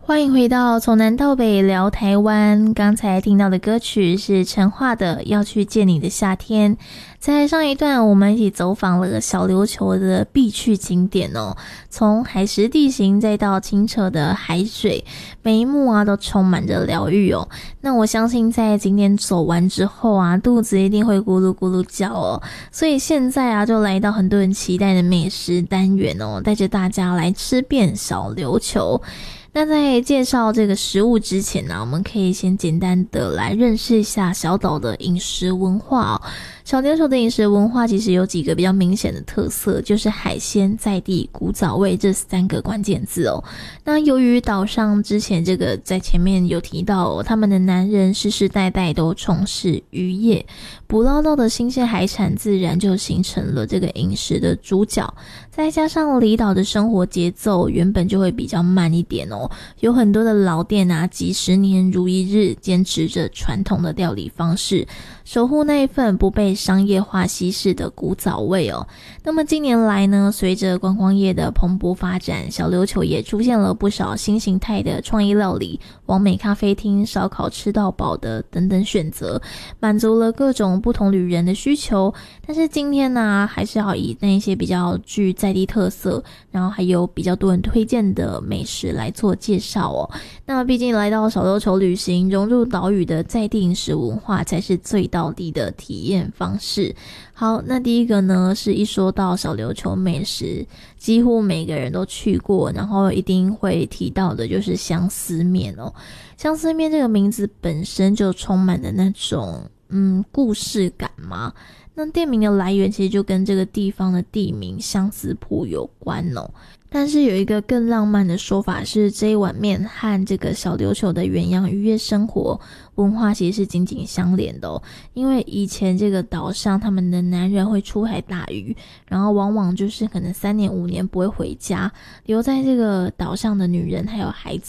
欢迎回到从南到北聊台湾。刚才听到的歌曲是陈化的《要去见你的夏天》。在上一段我们一起走访了小琉球的必去景点哦，从海蚀地形再到清澈的海水，每一幕都充满着疗愈哦。那我相信在景点走完之后肚子一定会咕噜咕噜叫哦。所以现在就来到很多人期待的美食单元哦，带着大家来吃遍小琉球。那在介绍这个食物之前我们可以先简单的来认识一下小岛的饮食文化哦。小琉球的饮食文化其实有几个比较明显的特色，就是海鲜、在地、古早味这3个关键字哦。那由于岛上之前这个在前面有提到他们的男人世世代代都从事渔业，捕捞到的新鲜海产自然就形成了这个饮食的主角。再加上离岛的生活节奏原本就会比较慢一点哦，有很多的老店几十年如一日坚持着传统的料理方式，守护那一份不被商业化稀释的古早味哦。那么近年来呢，随着观光业的蓬勃发展，小琉球也出现了不少新形态的创意料理、网美咖啡厅、烧烤吃到饱的等等选择，满足了各种不同旅人的需求。但是今天还是要以那些比较具在地特色，然后还有比较多人推荐的美食来做介绍哦。那毕竟来到小琉球旅行，融入岛屿的在地饮食文化才是最道地的体验方式。好，那第一个呢，是一说到小琉球美食，几乎每个人都去过，然后一定会提到的就是相思面哦。相思面这个名字本身就充满了那种故事感嘛。那店名的来源其实就跟这个地方的地名相思铺有关哦。但是有一个更浪漫的说法是，这一碗面和这个小琉球的远洋渔业生活文化其实是紧紧相连的哦。因为以前这个岛上他们的男人会出海打鱼，然后往往就是可能3年5年不会回家，留在这个岛上的女人还有孩